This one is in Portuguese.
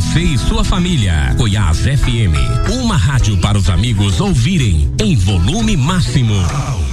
você e sua família. Goiás FM, uma rádio para os amigos ouvirem em volume máximo.